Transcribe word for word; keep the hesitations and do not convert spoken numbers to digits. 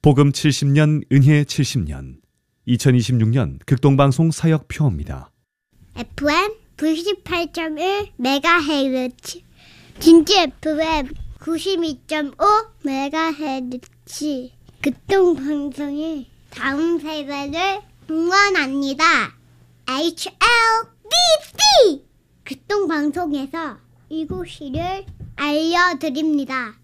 복음 칠십 년, 은혜 칠십 년, 이천이십육 년 극동방송 사역표입니다. 에프엠 구십팔 점 일 메가헤르츠, 진주 에프엠 구십이 점 오 메가헤르츠, 극동방송의 다음 세대를 응원합니다. 에이치엘디씨 극동방송에서 이곳을 알려드립니다.